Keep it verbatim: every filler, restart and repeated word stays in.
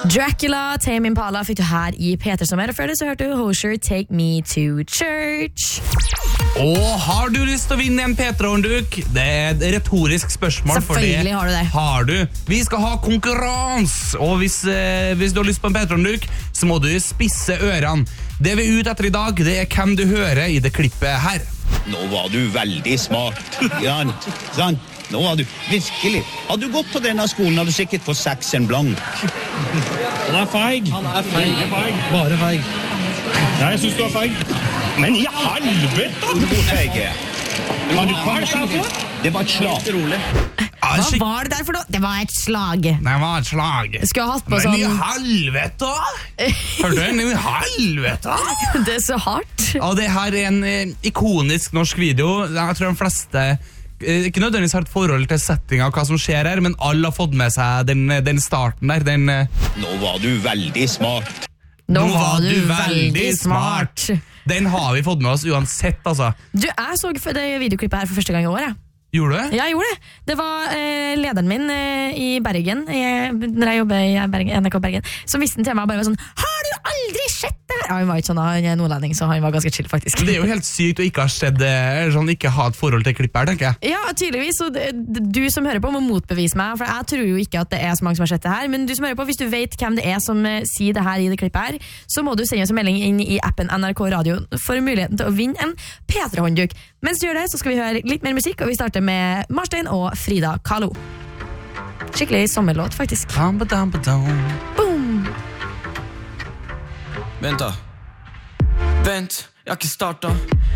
Dracula, Tame Impala fikk du her i Peter Sommer. Og før det så hørte du Hosier, Take Me to Church. Og har du lyst til å vinne en P-tråden-duk? Det er et retorisk spørsmål. Selvfølgelig har du det. Har du. Vi skal ha konkurranse. Og hvis, eh, hvis du har lyst på en P-tråden-duk, så må du spisse ørene. Det vi er ute etter i dag, det er hvem du hører i det klippet her. Nå var du veldig smart, Jan. Sant? Nå var du virkelig. Hadde du gått på denne skolen, hadde du sikkert fått seks en blank. Han er feig. Han er feig. feig. Bare feig. Ja, jeg synes du er feig. Men i helvete! Hvor feig er jeg? Hva er det for? Det var et slag. Rolig. Hva var det der for noe? Det var et slag. Det var et slag. Skulle ha hatt på Men sånn... i helvete! Hørte du den? I helvete! Det er så hardt. Og det her er en eh, ikonisk norsk video. Jeg tror de fleste eh, ikke nødvendigvis har et forhold til settinga og hva som skjer her, men alle har fått med seg den, den starten der. Den, eh, Nå var du veldig smart. Nå var du veldig smart. Den har vi fått med oss uansett, altså. Du, jeg så det videoklippet her for første gang i år, jeg. Gjorde du det? Ja, jeg gjorde det. Det var eh, lederen min eh, i Bergen, jeg, når jeg jobber i Bergen, N R K Bergen, som visste den til meg og bare var sånn, har du aldri sett det? Ja, han var ikke sånn, han er nordlending, så han var ganske chill faktisk. Det er jo helt sykt å ikke ha sett det, eller sånn, ikke ha et forhold til klippet her, tenker jeg. Ja, tydeligvis, og det- du som hører på må motbevise meg, for jeg tror jo ikke at det er så mange som har sett det her, men du som hører på, hvis du vet hvem det er som eh, sier det her i det klippet her, så må du sende oss en melding inn i appen N R K Radio for muligheten til å vinne en P tre-håndduk. Mens du gjør det, så skal vi høre litt mer musikk, og vi starter med Marstein og Frida Kahlo. Skikkelig sommerlåt, faktisk. Boom! Vent da. Vent, jeg har ikke startet.